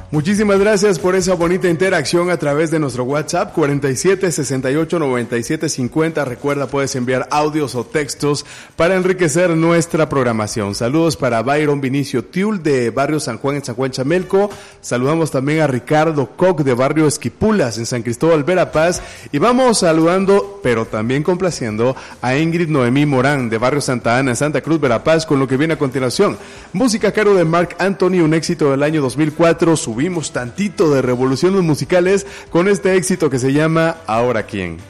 Muchísimas gracias por esa bonita interacción a través de nuestro WhatsApp 47 68 97 50. Recuerda, puedes enviar audios o textos para enriquecer nuestra programación. Saludos para Byron Vinicio Tiul de Barrio San Juan en San Juan Chamelco. Saludamos también a Ricardo Koch de Barrio Esquipulas en San Cristóbal Verapaz. Y vamos saludando, pero también complaciendo a Ingrid Noemí Morán de Barrio Santa Ana en Santa Cruz Verapaz con lo que viene a continuación. Música a cargo de Marc Anthony, un éxito del año 2004. Subimos tantito de revoluciones musicales con este éxito que se llama ¿Ahora quién?